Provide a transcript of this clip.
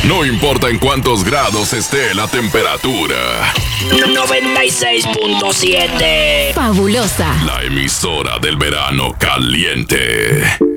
No importa en cuántos grados esté la temperatura. 96.7. Fabulosa. La emisora del verano caliente.